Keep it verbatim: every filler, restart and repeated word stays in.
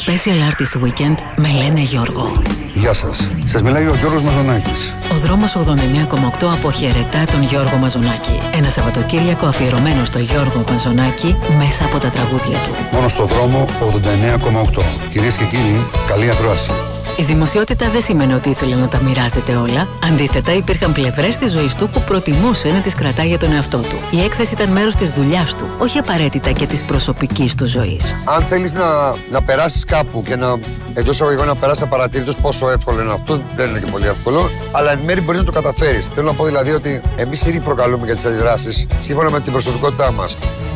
Special Artist Weekend με λένε Γιώργο. Γεια σας. Σας μιλάει ο Γιώργος Μαζονάκης. Ο δρόμος ογδόντα εννέα κόμμα οκτώ αποχαιρετά τον Γιώργο Μαζονάκη. Ένα Σαββατοκύριακο αφιερωμένο στο Γιώργο Μαζονάκη μέσα από τα τραγούδια του. Μόνο στο δρόμο ογδόντα εννέα κόμμα οκτώ. Κυρίες και κύριοι, καλή ακρόαση. Η δημοσιότητα δεν σημαίνει ότι ήθελε να τα μοιράζεται όλα. Αντίθετα, υπήρχαν πλευρές της ζωής του που προτιμούσε να τις κρατάει για τον εαυτό του. Η έκθεση ήταν μέρος της δουλειάς του, όχι απαραίτητα και της προσωπικής του ζωής. Αν θέλεις να, να περάσεις κάπου και να εντός εισαγωγικών να περάσεις απαρατήρητος, πόσο εύκολο είναι αυτό, δεν είναι και πολύ εύκολο, αλλά εν μέρει μπορείς να το καταφέρεις. Θέλω να πω δηλαδή ότι εμείς ήδη προκαλούμε για τις αντιδράσεις σύμφωνα με την προσωπικότητά μας.